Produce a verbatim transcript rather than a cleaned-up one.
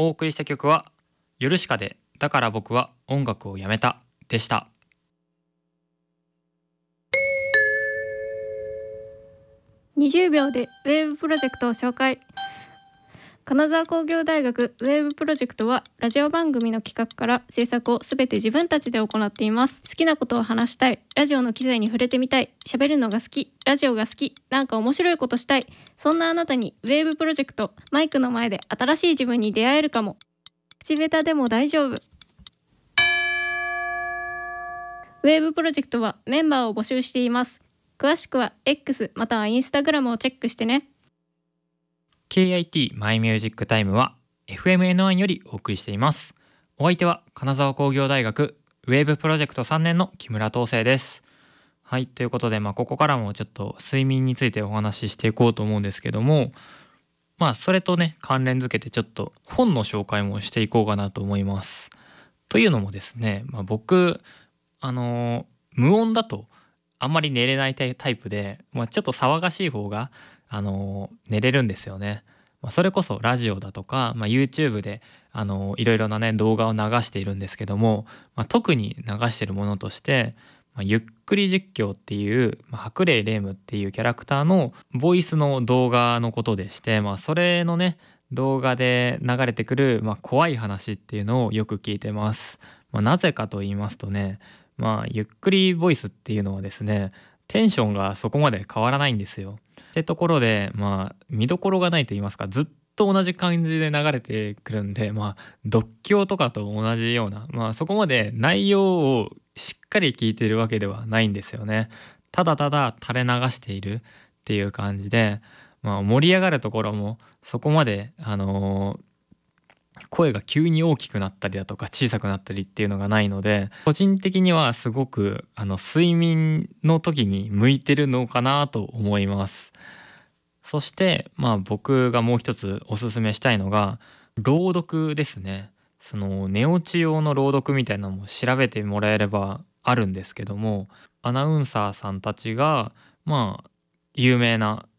お送りした曲はヨルシカでだから僕は音楽をやめたでした。 にじゅうびょうでウェーブプロジェクトを紹介。金沢工業大学ウェーブプロジェクトはラジオ番組の企画から制作をすべて自分たちで行っています。好きなことを話したい、ラジオの機材に触れてみたい、喋るのが好き、ラジオが好き、なんか面白いことしたい、そんなあなたにウェーブプロジェクト、マイクの前で新しい自分に出会えるかも。口下手でも大丈夫。ウェーブプロジェクトはメンバーを募集しています。詳しくは X または Instagram をチェックしてね。 ケーアイティー マイミュージックタイムは エフエムエヌワン よりお送りしています。お相手は金沢工業大学ウェーブプロジェクトさんねんの木村東生です。はい、ということで、まあ、ここからもちょっと睡眠についてお話ししていこうと思うんですけども、まあそれとね関連づけてちょっと本の紹介もしていこうかなと思います。というのもですね、まあ、僕あの無音だとあんまり寝れないタイプで、まあ、ちょっと騒がしい方があの寝れるんですよね。まあ、それこそラジオだとか、まあ、YouTube であのいろいろなね動画を流しているんですけども、まあ、特に流しているものとして、まあ、ゆっくり実況っていう、まあ、白麗レームっていうキャラクターのボイスの動画のことでして、まあ、それのね動画で流れてくる、まあ、怖い話っていうのをよく聞いてます。まあ、なぜかと言いますとね、まあ、ゆっくりボイスっていうのはですね、テンションがそこまで変わらないんですよ。ってところで、まあ見どころがないと言いますか、ずっと同じ感じで流れてくるんで、まあ読経とかと同じような、まあそこまで内容をしっかり聞いているわけではないんですよね。ただただ垂れ流しているっていう感じで、まあ盛り上がるところもそこまであのー声が急に大きくなったりだとか小さくなったりっていうのがないので、個人的にはすごくあの睡眠の時に向いてるのかなと思います。そしてまあ僕がもう一つおすすめしたいのが朗読ですね。その寝落ち用の朗読みたいなのも調べてもらえればあるんですけども、アナウンサーさんたちがまあ有名な